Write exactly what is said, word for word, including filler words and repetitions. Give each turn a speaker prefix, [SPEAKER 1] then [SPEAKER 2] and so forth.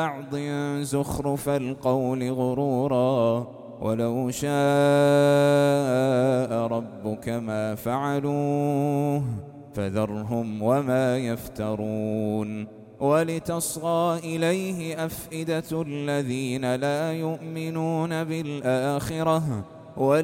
[SPEAKER 1] بعض زخرف القول غرورا ولو شاء ربك ما فعلوه فذرهم وما يفترون ولتصغى إليه أفئدة الذين لا يؤمنون بالآخرة